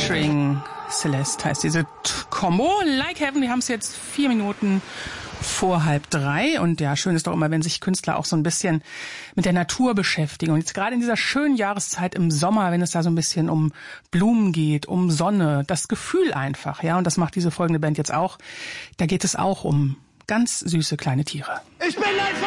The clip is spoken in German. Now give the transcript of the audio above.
featuring Celeste heißt diese Combo. Like Heaven, wir haben es jetzt 4 Minuten vor 2:30 und ja, schön ist doch immer, wenn sich Künstler auch so ein bisschen mit der Natur beschäftigen. Und jetzt gerade in dieser schönen Jahreszeit im Sommer, wenn es da so ein bisschen um Blumen geht, um Sonne, das Gefühl einfach, ja, und das macht diese folgende Band jetzt auch. Da geht es auch um ganz süße kleine Tiere. Ich bin ein